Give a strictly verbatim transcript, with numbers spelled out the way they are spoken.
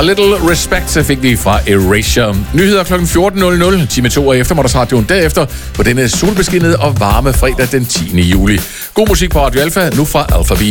A Little Respect, så fik vi fra Erasure. Nyheder klokken fjorten nul nul, time to af eftermiddagsradioen derefter på denne solbeskinnede og varme fredag den tiende juli. God musik på Radio Alfa, nu fra Alpha Beat.